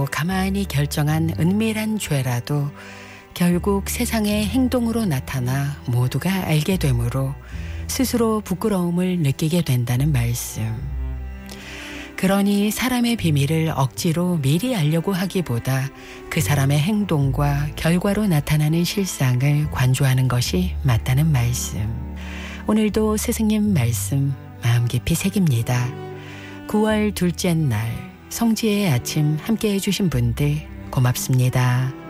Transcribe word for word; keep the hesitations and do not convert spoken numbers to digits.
가만히 결정한 은밀한 죄라도 결국 세상의 행동으로 나타나 모두가 알게 되므로 스스로 부끄러움을 느끼게 된다는 말씀. 그러니 사람의 비밀을 억지로 미리 알려고 하기보다 그 사람의 행동과 결과로 나타나는 실상을 관조하는 것이 맞다는 말씀. 오늘도 스승님 말씀 마음 깊이 새깁니다. 구월 둘째 날 성지의 아침 함께해 주신 분들 고맙습니다.